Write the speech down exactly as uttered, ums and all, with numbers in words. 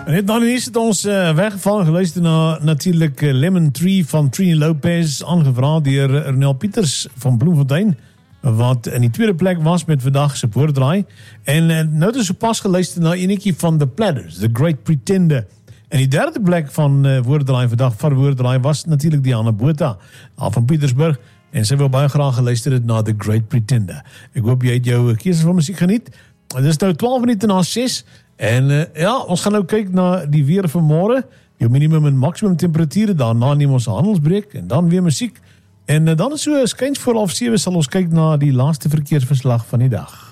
En net na die nieuws het ons uh, weggevallen geluister na natuurlijk uh, Lemon Tree van Trini Lopez, aangevraagd deur Ernel Pieters van Bloemfontein, wat in die tweede plek was met vandag se woorddraai. En uh, nou het ons so pas geluister na enetjie van The Platters, The Great Pretender. En die derde plek van uh, woorddraai vandag van woorddraai was natuurlijk Diana Botha van Pietersburg. En sy wil baie graag geluister het na The Great Pretender. Ek hoop jy het jou keuse van muziek geniet. Het is nou twaalf minute na ses. En uh, ja, ons gaan nou kyk na die weer van môre. Jou minimum en maximum temperature. Daarna neem ons 'n handelsbreek. En dan weer muziek. En uh, dan is so skuins voor half sewe sal ons kyk na die laaste verkeersverslag van die dag.